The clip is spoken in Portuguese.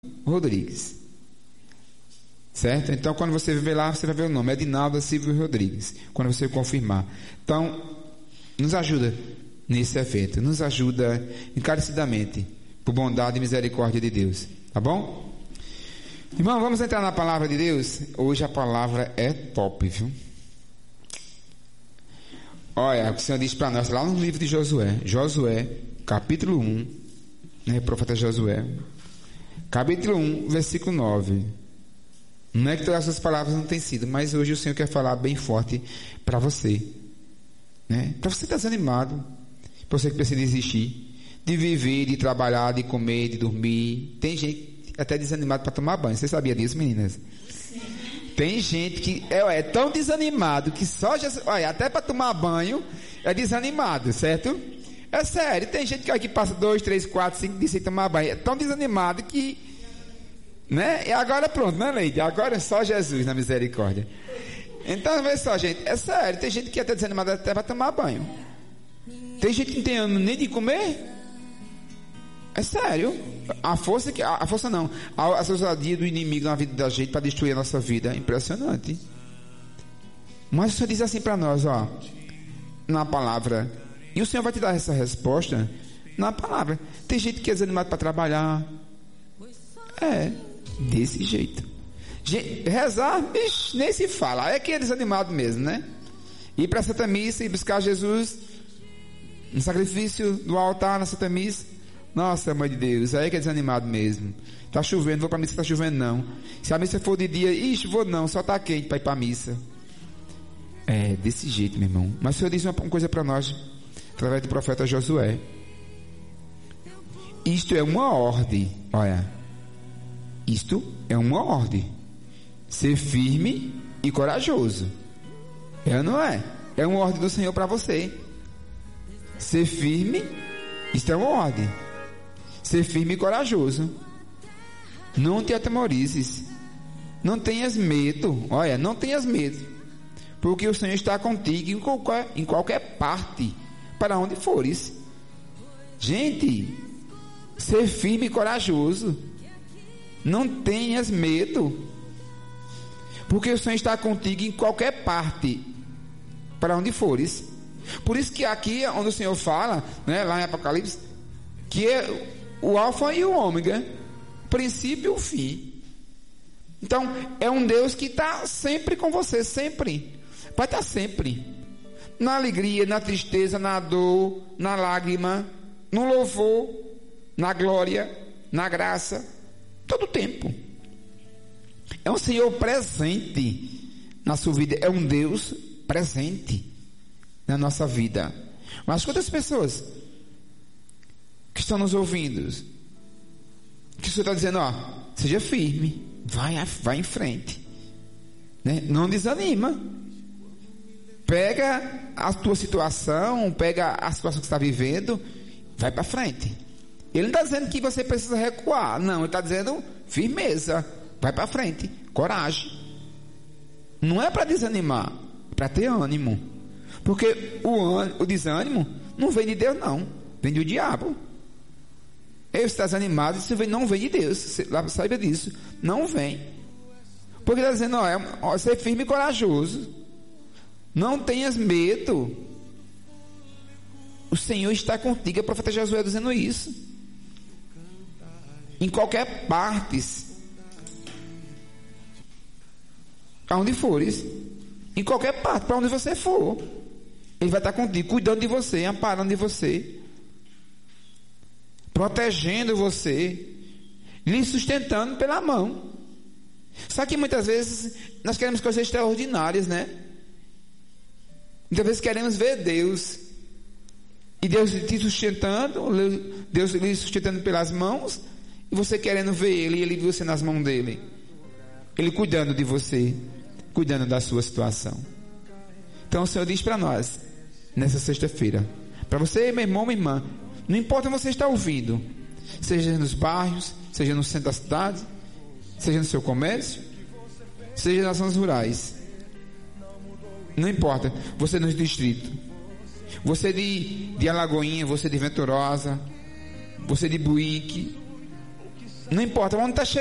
Rodrigues. Certo? Então, quando você ver lá, você vai ver o nome. Edinalda Silvio Rodrigues. Quando você confirmar. Então, nos ajuda nesse evento. Nos ajuda encarecidamente. Por bondade e misericórdia de Deus. Tá bom? Irmão, vamos entrar na palavra de Deus? Hoje a palavra é top, viu? Olha, o Senhor diz para nós lá no livro de Josué. Josué, capítulo 1. Né, profeta Josué. Capítulo 1, versículo 9. Não é que todas essas palavras não têm sido, mas hoje o Senhor quer falar bem forte para você, né? Para você estar desanimado, para você que precisa desistir de viver, de trabalhar, de comer, de dormir. Tem gente até desanimado para tomar banho. Você sabia disso, meninas? Sim. Tem gente que é tão desanimado que só Jesus, olha, até para tomar banho é desanimado, certo? É sério, tem gente que passa 2, 3, 4, 5 dias sem tomar banho. É tão desanimado que, né? E agora pronto, né, Leide? Agora é só Jesus na misericórdia. Então, vê só, gente. É sério, tem gente que é até desanimada até para tomar banho. Tem gente que não tem ânimo nem de comer. É sério. A força não. A ousadia do inimigo na vida da gente para destruir a nossa vida é impressionante. Mas o Senhor diz assim para nós, ó, na palavra. E o Senhor vai te dar essa resposta na palavra. Tem gente que é desanimado para trabalhar. É, desse jeito. Rezar, nem se fala. É que é desanimado mesmo, né? Ir para a Santa Missa e buscar Jesus no sacrifício do altar na Santa Missa. Nossa, mãe de Deus, aí que é desanimado mesmo. Tá chovendo, vou para a missa, tá chovendo não. Se a missa for de dia, vou não, só tá quente para ir para a missa. É, desse jeito, meu irmão. Mas o Senhor diz uma coisa para nós, através do profeta Josué. Isto é uma ordem. Olha, isto é uma ordem. Ser firme e corajoso. É ou não é? É uma ordem do Senhor para você. Ser firme, isto é uma ordem. Ser firme e corajoso. Não te atemorizes. Não tenhas medo. Olha, não tenhas medo. Porque o Senhor está contigo em qualquer parte. Para onde fores. Gente, ser firme e corajoso. Não tenhas medo. Porque o Senhor está contigo em qualquer parte. Para onde fores. Por isso que aqui onde o Senhor fala, né, lá em Apocalipse, que é o alfa e o ômega, o princípio e o fim. Então é um Deus que está sempre com você, sempre. Vai estar sempre. Na alegria, na tristeza, na dor, na lágrima, no louvor, na glória, na graça, todo o tempo. É um Senhor presente na sua vida, é um Deus presente na nossa vida. Mas quantas pessoas que estão nos ouvindo, que o Senhor está dizendo, ó, seja firme, vai em frente, né? Não desanima. Pega a tua situação, pega a situação que você está vivendo, vai para frente. Ele não está dizendo que você precisa recuar, não, ele está dizendo firmeza, vai para frente, coragem. Não é para desanimar, é para ter ânimo. Porque o desânimo não vem de Deus, não, vem do diabo. Ele está desanimado, isso não vem de Deus, saiba disso, não vem. Porque está dizendo, ó, ser firme e corajoso. Não tenhas medo. O Senhor está contigo. O profeta Josué dizendo isso. Em qualquer parte, aonde fores, em qualquer parte, para onde você for, Ele vai estar contigo, cuidando de você, amparando de você, protegendo você, lhe sustentando pela mão. Só que muitas vezes nós queremos coisas extraordinárias, né? Muitas vezes queremos ver Deus, e Deus te sustentando, Deus lhe sustentando pelas mãos, e você querendo ver Ele, e Ele você nas mãos dEle, Ele cuidando de você, cuidando da sua situação. Então o Senhor diz para nós, nessa sexta-feira, para você, meu irmão, minha irmã, não importa onde você está ouvindo, seja nos bairros, seja no centro da cidade, seja no seu comércio, seja nas zonas rurais, não importa, você no distrito, você de Alagoinha, você de Venturosa, você de Buíque, não importa onde está